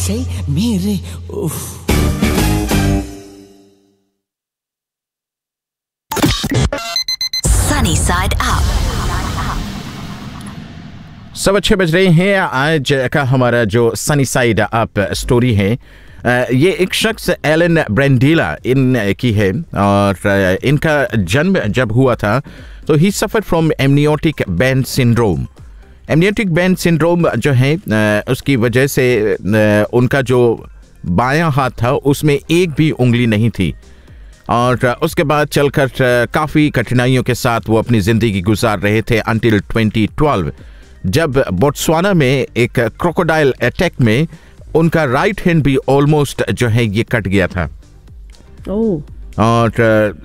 से मेरे sunny side up. 6:15 बज रहे हैं। आज का हमारा जो सनी साइड अप स्टोरी है, ये एक शख्स एलन ब्रेंडीला की है और इनका जन्म जब हुआ था तो ही suffer from amniotic band syndrome. Amniotic band syndrome जो है उसकी वजह से उनका जो बायां हाथ था उसमें एक भी उंगली नहीं थी और उसके बाद चलकर काफ़ी कठिनाइयों के साथ वो अपनी ज़िंदगी गुजार रहे थे अंटिल 2012 जब बोत्सवाना में एक क्रोकोडाइल अटैक में उनका राइट हैंड भी ऑलमोस्ट जो है ये कट गया था। और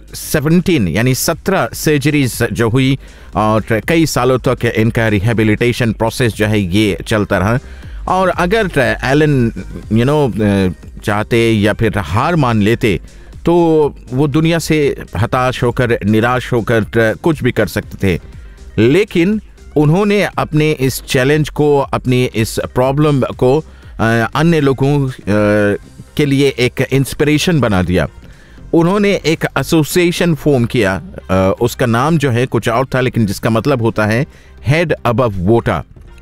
17 सर्जरीज जो हुई और कई सालों तक इनका रिहेबिलिटेशन प्रोसेस जो है ये चलता रहा। और अगर एलन चाहते या फिर हार मान लेते तो वो दुनिया से हताश होकर निराश होकर कुछ भी कर सकते थे, लेकिन उन्होंने अपने इस चैलेंज को, अपनी इस प्रॉब्लम को अन्य लोगों के लिए एक इंस्पिरेशन बना दिया। उन्होंने एक एसोसिएशन फॉर्म किया, उसका नाम जो है कुछ और था लेकिन जिसका मतलब होता है हेड अबव वोटा।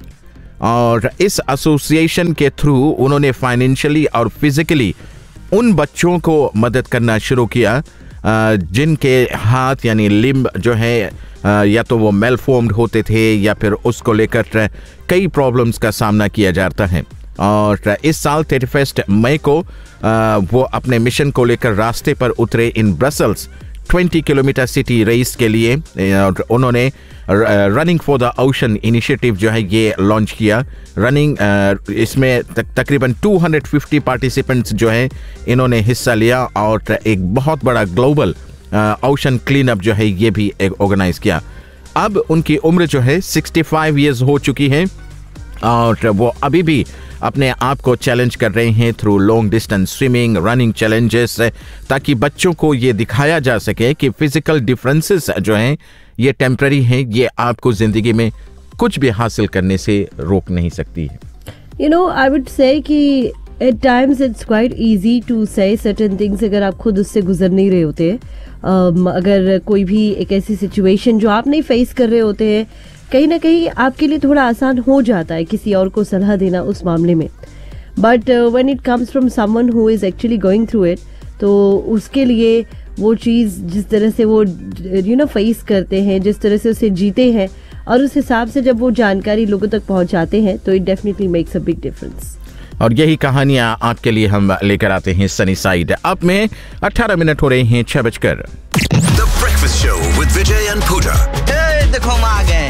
और इस एसोसिएशन के थ्रू उन्होंने फाइनेंशियली और फिजिकली उन बच्चों को मदद करना शुरू किया जिनके हाथ यानी लिम्ब जो है या तो वो मेलफॉर्म्ड होते थे या फिर उसको लेकर कई प्रॉब्लम्स का सामना किया जाता है। और इस साल 31 मई को वो अपने मिशन को लेकर रास्ते पर उतरे इन ब्रसल्स 20 किलोमीटर सिटी रेस के लिए। और उन्होंने running for the ocean initiative जो है ये लॉन्च किया। रनिंग इसमें तकरीबन 250 पार्टिसिपेंट्स जो है इन्होंने हिस्सा लिया और एक बहुत बड़ा ग्लोबल ओशन क्लीन अप जो है ये भी ऑर्गेनाइज किया। अब उनकी उम्र जो है 65 ईयर्स हो चुकी है और वो अभी भी अपने आप को चैलेंज कर रहे हैं through long distance swimming, running challenges, ताकि बच्चों को ये दिखाया जा सके कि फिजिकल डिफरेंसेस जो हैं ये टेम्पररी हैं, ये आपको ज़िंदगी में कुछ भी हासिल करने से रोक नहीं सकती है। I would say कि at times it's quite easy to say certain things अगर आप खुद उससे गुजर नहीं रहे होते हैं। अगर कोई भी एक ऐसी सिचुएशन जो आप नहीं फेस कर रहे होते हैं, कहीं ना कहीं आपके लिए थोड़ा आसान हो जाता है किसी और को सलाह देना उस मामले में। But when it comes from someone who is actually going through it, तो उसके लिए वो चीज़ जिस तरह से वो फेस करते हैं, जिस तरह से उसे जीते हैं और उस हिसाब से जब वो जानकारी लोगों तक पहुंचाते हैं तो it definitely makes a big difference. और यही कहानियां आपके लिए हम लेकर आते हैं सनी साइड अप में। 18 मिनट हो रहे हैं 6 बजकर। The Breakfast Show with Vijay and Pooja. देखो हम आ गए।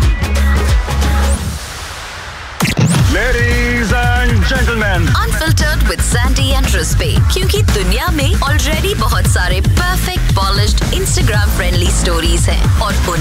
Ladies and gentlemen, Unfiltered with Sandy and Rispe, क्योंकि दुनिया में ऑलरेडी बहुत सारे perfect polished Instagram friendly stories हैं और